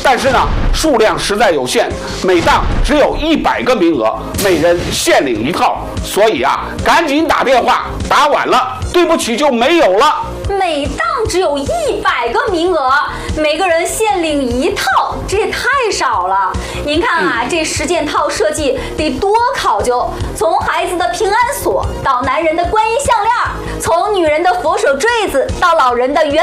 但是呢，数量实在有限，每档只有100个名额，每人限领1套，所以啊，赶紧打电话，打晚了，对不起就没有了。 每档只有100个名额，每个人限领1套，这也太少了。您看啊，这10件套设计得多考究，从孩子的平安锁到男人的观音项链，从女人的佛手坠子到老人的圆